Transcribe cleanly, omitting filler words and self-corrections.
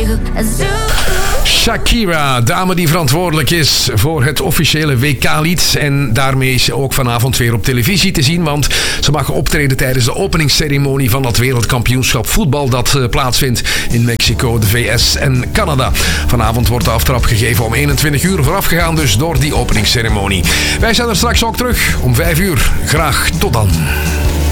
Shakira, dame die verantwoordelijk is voor het officiële WK-lied. En daarmee is ze ook vanavond weer op televisie te zien. Want ze mag optreden tijdens de openingsceremonie van dat wereldkampioenschap voetbal dat plaatsvindt in Mexico, de VS en Canada. Vanavond wordt de aftrap gegeven om 21 uur, voorafgegaan dus door die openingsceremonie. Wij zijn er straks ook terug om 5 uur. Graag tot dan.